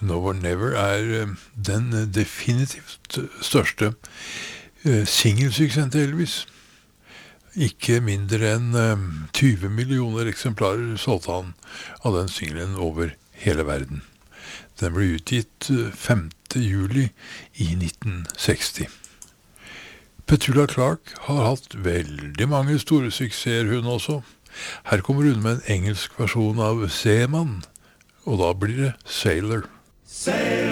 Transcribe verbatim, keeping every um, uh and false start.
Now or Never er eh, den eh, definitivt største eh, singelsuksessen til Elvis. Ikke mindre enn eh, tyve millioner eksemplarer solgte han av den singelen over hele verden. Den ble utgitt eh, femte juli i nitten seksti. Petula Clark har hatt veldig mange store suksesser hun også. Her kommer hun med en engelsk versjon av Seaman, og da blir det Sailor. Sailor!